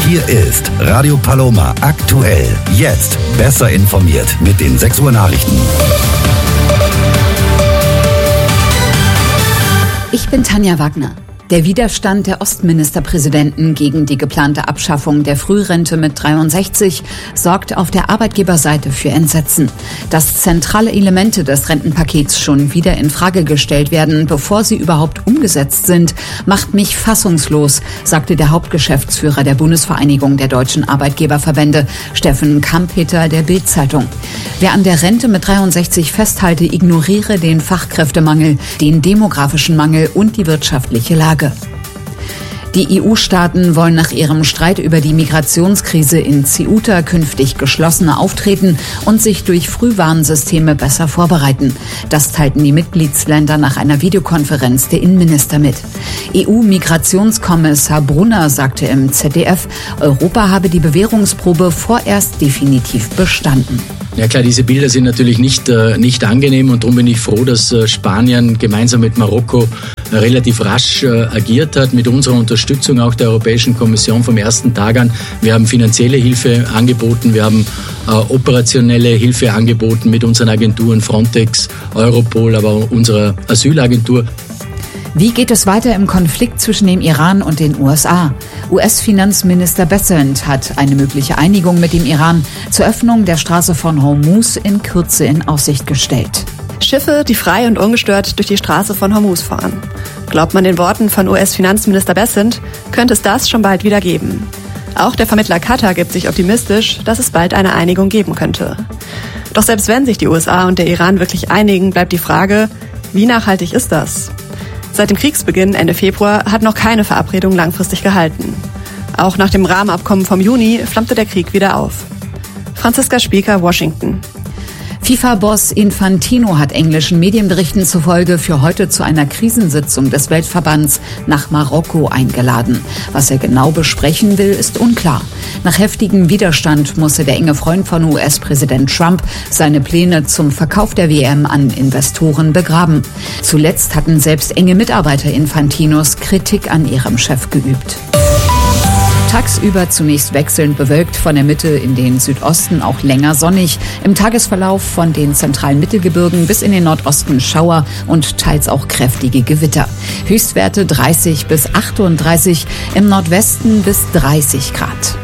Hier ist Radio Paloma aktuell. Jetzt besser informiert mit den 6 Uhr Nachrichten. Ich bin Tanja Wagner. Der Widerstand der Ostministerpräsidenten gegen die geplante Abschaffung der Frührente mit 63 sorgt auf der Arbeitgeberseite für Entsetzen. Dass zentrale Elemente des Rentenpakets schon wieder in Frage gestellt werden, bevor sie überhaupt umgesetzt sind, macht mich fassungslos, sagte der Hauptgeschäftsführer der Bundesvereinigung der deutschen Arbeitgeberverbände, Steffen Kampeter, der Bild-Zeitung. Wer an der Rente mit 63 festhalte, ignoriere den Fachkräftemangel, den demografischen Mangel und die wirtschaftliche Lage. Die EU-Staaten wollen nach ihrem Streit über die Migrationskrise in Ceuta künftig geschlossener auftreten und sich durch Frühwarnsysteme besser vorbereiten. Das teilten die Mitgliedsländer nach einer Videokonferenz der Innenminister mit. EU-Migrationskommissar Brunner sagte im ZDF, Europa habe die Bewährungsprobe vorerst definitiv bestanden. Ja klar, diese Bilder sind natürlich nicht angenehm und darum bin ich froh, dass Spanien gemeinsam mit Marokko relativ rasch agiert hat, mit unserer Unterstützung auch der Europäischen Kommission vom ersten Tag an. Wir haben finanzielle Hilfe angeboten, wir haben operationelle Hilfe angeboten mit unseren Agenturen Frontex, Europol, aber auch unserer Asylagentur. Wie geht es weiter im Konflikt zwischen dem Iran und den USA? US-Finanzminister Bessent hat eine mögliche Einigung mit dem Iran zur Öffnung der Straße von Hormuz in Kürze in Aussicht gestellt. Schiffe, die frei und ungestört durch die Straße von Hormuz fahren. Glaubt man den Worten von US-Finanzminister Bessent, könnte es das schon bald wieder geben. Auch der Vermittler Katar gibt sich optimistisch, dass es bald eine Einigung geben könnte. Doch selbst wenn sich die USA und der Iran wirklich einigen, bleibt die Frage, wie nachhaltig ist das? Seit dem Kriegsbeginn Ende Februar hat noch keine Verabredung langfristig gehalten. Auch nach dem Rahmenabkommen vom Juni flammte der Krieg wieder auf. Franziska Spieker, Washington. FIFA-Boss Infantino hat englischen Medienberichten zufolge für heute zu einer Krisensitzung des Weltverbands nach Marokko eingeladen. Was er genau besprechen will, ist unklar. Nach heftigem Widerstand musste der enge Freund von US-Präsident Trump seine Pläne zum Verkauf der WM an Investoren begraben. Zuletzt hatten selbst enge Mitarbeiter Infantinos Kritik an ihrem Chef geübt. Tagsüber zunächst wechselnd bewölkt, von der Mitte in den Südosten auch länger sonnig. Im Tagesverlauf von den zentralen Mittelgebirgen bis in den Nordosten Schauer und teils auch kräftige Gewitter. Höchstwerte 30 bis 38, im Nordwesten bis 30 Grad.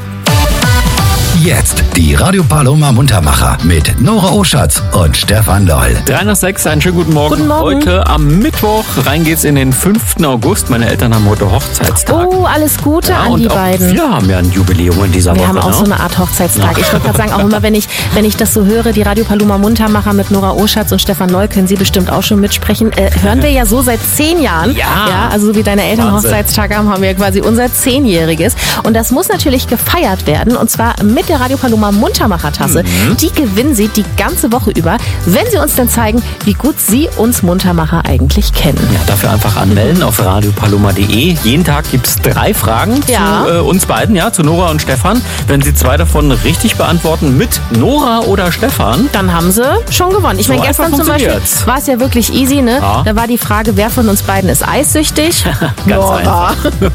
Jetzt die Radio Paloma Muntermacher mit Nora Oschatz und Stefan Loll. 3:06, einen schönen guten Morgen. Guten Morgen. Heute am Mittwoch, rein geht's in den 5. August. Meine Eltern haben heute Hochzeitstag. Oh, alles Gute an die beiden. Wir haben ja ein Jubiläum in dieser Woche. Wir haben auch so eine Art Hochzeitstag. Ich wollte gerade sagen, auch immer wenn ich das so höre, die Radio Paloma Muntermacher mit Nora Oschatz und Stefan Loll, können Sie bestimmt auch schon mitsprechen. Hören wir ja so seit 10 Jahren. Ja, also so wie deine Eltern Wahnsinn. Hochzeitstag haben wir quasi unser 10-jähriges. Und das muss natürlich gefeiert werden. Und zwar mit der Radio Paloma Muntermacher-Tasse. Die gewinnen Sie die ganze Woche über, wenn Sie uns dann zeigen, wie gut Sie uns Muntermacher eigentlich kennen. Ja, dafür einfach anmelden auf radiopaloma.de. Jeden Tag gibt's 3 Fragen zu uns beiden, zu Nora und Stefan. Wenn Sie 2 davon richtig beantworten mit Nora oder Stefan, dann haben Sie schon gewonnen. Ich meine, gestern zum Beispiel war es ja wirklich easy, ne? Ja. Da war die Frage, wer von uns beiden ist eissüchtig? Ganz einfach.